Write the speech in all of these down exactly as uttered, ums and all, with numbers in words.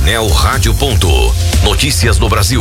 Painel Rádio Ponto. Notícias do Brasil.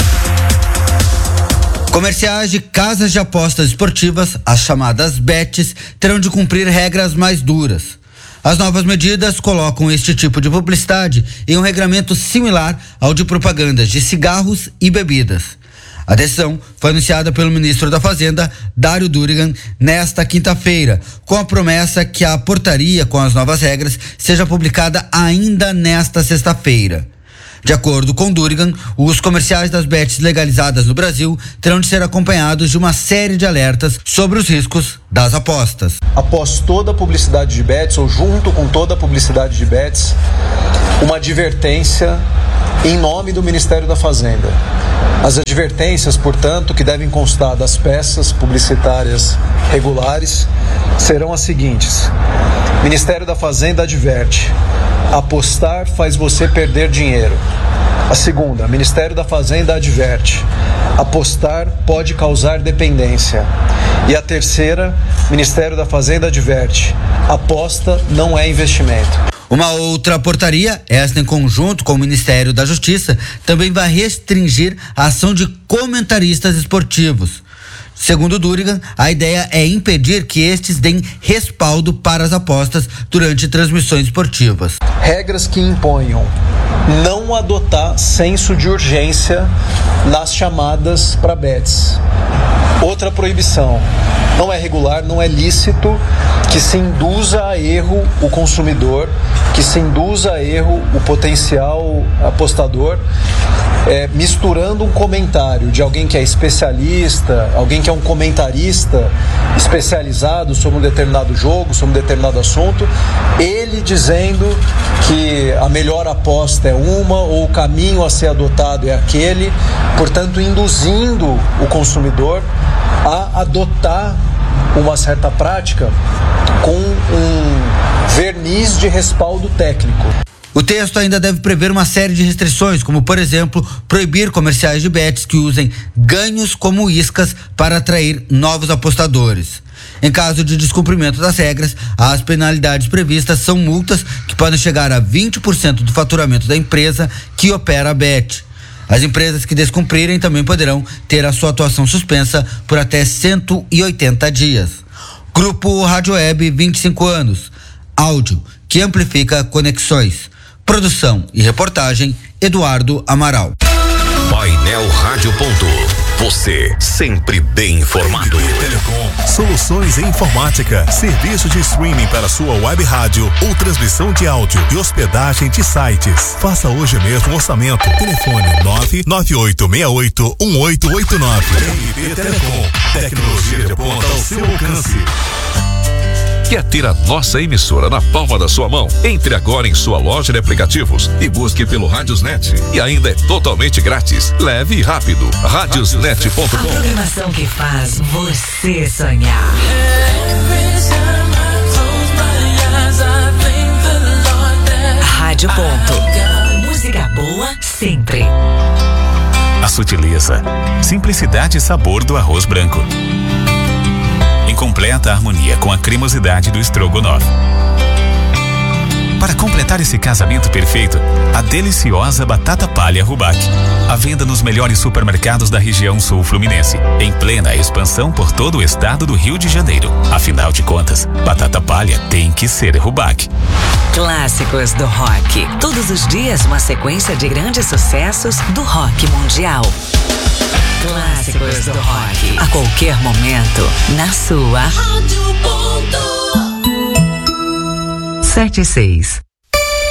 Comerciais de casas de apostas esportivas, as chamadas bets, terão de cumprir regras mais duras. As novas medidas colocam este tipo de publicidade em um regramento similar ao de propagandas de cigarros e bebidas. A decisão foi anunciada pelo ministro da Fazenda, Dário Durigan, nesta quinta-feira, com a promessa que a portaria com as novas regras seja publicada ainda nesta sexta-feira. De acordo com Durigan, os comerciais das bets legalizadas no Brasil terão de ser acompanhados de uma série de alertas sobre os riscos das apostas. Após toda a publicidade de bets, ou junto com toda a publicidade de bets, uma advertência em nome do Ministério da Fazenda. As advertências, portanto, que devem constar das peças publicitárias regulares serão as seguintes: Ministério da Fazenda adverte: apostar faz você perder dinheiro. A segunda, Ministério da Fazenda adverte: apostar pode causar dependência. E a terceira, Ministério da Fazenda adverte: aposta não é investimento. Uma outra portaria, esta em conjunto com o Ministério da Justiça, também vai restringir a ação de comentaristas esportivos. Segundo Durigan, a ideia é impedir que estes deem respaldo para as apostas durante transmissões esportivas. Regras que imponham não adotar senso de urgência nas chamadas para bets. Outra proibição: não é regular, não é lícito que se induza a erro o consumidor, que se induza a erro o potencial apostador, é, misturando um comentário de alguém que é especialista, alguém que é um comentarista especializado sobre um determinado jogo, sobre um determinado assunto, ele dizendo que a melhor aposta é uma ou o caminho a ser adotado é aquele, portanto induzindo o consumidor a adotar uma certa prática com um verniz de respaldo técnico. O texto ainda deve prever uma série de restrições, como, por exemplo, proibir comerciais de bets que usem ganhos como iscas para atrair novos apostadores. Em caso de descumprimento das regras, as penalidades previstas são multas que podem chegar a vinte por cento do faturamento da empresa que opera a bet. As empresas que descumprirem também poderão ter a sua atuação suspensa por até cento e oitenta dias. Grupo Rádio Web, vinte e cinco anos. Áudio que amplifica conexões. Produção e reportagem, Eduardo Amaral. Painel Rádio Ponto. Você sempre bem informado. Telecom, soluções em informática, serviço de streaming para sua web rádio ou transmissão de áudio e hospedagem de sites. Faça hoje mesmo um orçamento. Telefone nove nove oito seis oito um oito oito nove. R P Telecom, tecnologia de ponta ao seu alcance. Quer ter a nossa emissora na palma da sua mão? Entre agora em sua loja de aplicativos e busque pelo Radiosnet. E ainda é totalmente grátis. Leve e rápido. Radiosnet ponto com. A programação que faz você sonhar. Rádio Ponto. Música boa sempre. A sutileza, simplicidade e sabor do arroz branco. Em completa harmonia com a cremosidade do estrogonofe. Para completar esse casamento perfeito, a deliciosa batata palha Rubac. À venda nos melhores supermercados da região sul fluminense, em plena expansão por todo o estado do Rio de Janeiro. Afinal de contas, batata palha tem que ser Rubac. Clássicos do rock. Todos os dias uma sequência de grandes sucessos do rock mundial. Clássicos do rock. A qualquer momento, na sua Rádio Ponto. sete e seis.